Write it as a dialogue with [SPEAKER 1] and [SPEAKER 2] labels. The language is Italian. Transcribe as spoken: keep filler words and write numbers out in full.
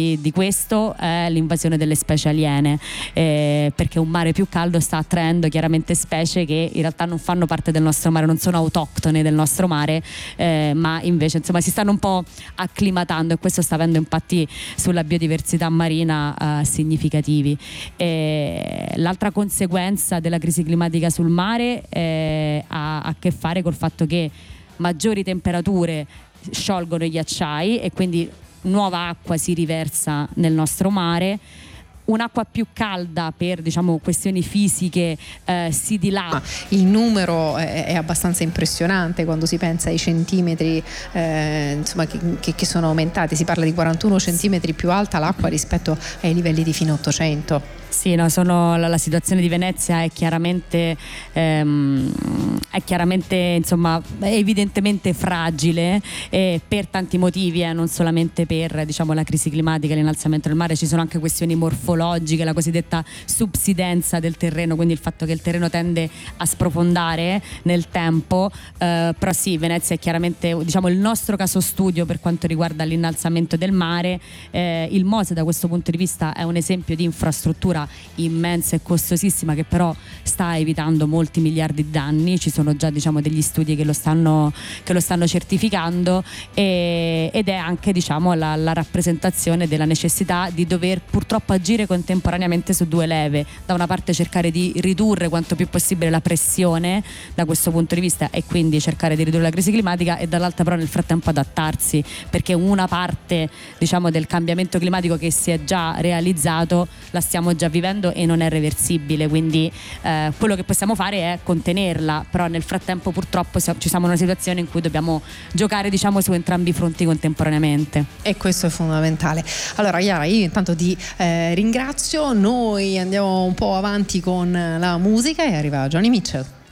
[SPEAKER 1] di, di questo è l'invasione delle specie aliene, eh, perché un mare più caldo sta attraendo chiaramente specie che in realtà non fanno parte del nostro mare, non sono autoctone del nostro mare, eh, ma invece insomma si stanno un po' acclimatando, e questo sta avendo impatti sulla biodiversità marina eh, significativi. E l'altra conseguenza della crisi climatica sul mare eh, ha a che fare col fatto che maggiori temperature sciolgono i ghiacciai e quindi nuova acqua si riversa nel nostro mare. Un'acqua più calda per, diciamo, questioni fisiche eh, si dilata.
[SPEAKER 2] Il numero è, è abbastanza impressionante quando si pensa ai centimetri eh, insomma, che, che, che sono aumentati. Si parla di quarantuno centimetri più alta l'acqua rispetto ai livelli di fine ottocento.
[SPEAKER 1] Sì, no, sono, la, la situazione di Venezia è chiaramente ehm, è chiaramente insomma evidentemente fragile eh, per tanti motivi, eh, non solamente per, diciamo, la crisi climatica, l'innalzamento del mare, ci sono anche questioni morfologiche, la cosiddetta subsidenza del terreno, quindi il fatto che il terreno tende a sprofondare nel tempo, eh, però sì, Venezia è chiaramente, diciamo, il nostro caso studio per quanto riguarda l'innalzamento del mare. eh, il Mose da questo punto di vista è un esempio di infrastruttura immensa e costosissima che però sta evitando molti miliardi di danni. Ci sono già, diciamo, degli studi che lo stanno, che lo stanno certificando, e, ed è anche, diciamo, la, la rappresentazione della necessità di dover purtroppo agire contemporaneamente su due leve: da una parte cercare di ridurre quanto più possibile la pressione da questo punto di vista e quindi cercare di ridurre la crisi climatica, e dall'altra però nel frattempo adattarsi, perché una parte, diciamo, del cambiamento climatico che si è già realizzato la stiamo già vivendo e non è reversibile, quindi eh, quello che possiamo fare è contenerla, però nel frattempo purtroppo ci siamo in una situazione in cui dobbiamo giocare, diciamo, su entrambi i fronti contemporaneamente,
[SPEAKER 2] e questo è fondamentale. Allora Chiara, io intanto ti eh, ringrazio, noi andiamo un po' avanti con la musica e arriva Joni Mitchell.